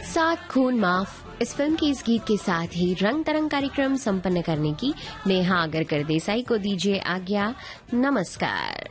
साथ खून माफ इस फिल्म के इस गीत के साथ ही रंग तरंग कार्यक्रम संपन्न करने की नेहा आगरकर देसाई को दीजिए आज्ञा। नमस्कार।